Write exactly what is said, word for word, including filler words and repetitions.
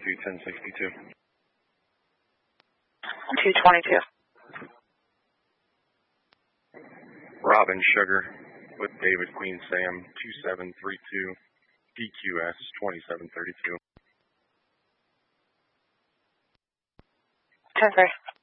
two ten sixty-two. two twenty-two. Robin Sugar with David Queen Sam, two seven three two, D Q S twenty-seven thirty-two. ten three.